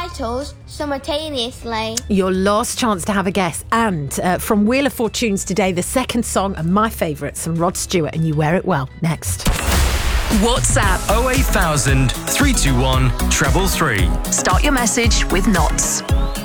titles simultaneously. Your last chance to have a guess. And from Wheel of Fortunes today, the second song and my favourite, some Rod Stewart and You Wear It Well. Next. WhatsApp 08000 321 333. Start your message with Knots.